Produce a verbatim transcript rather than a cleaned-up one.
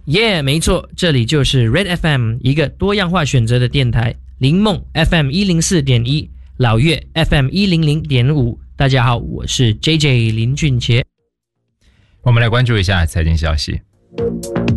耶、yeah, 没错，这里就是 Red F M， 一个多样化选择的电台。林梦 F M 一零四点一，老岳 F M 一零零点五。大家好，我是 J J 林俊杰。 我们来关注一下财经消息。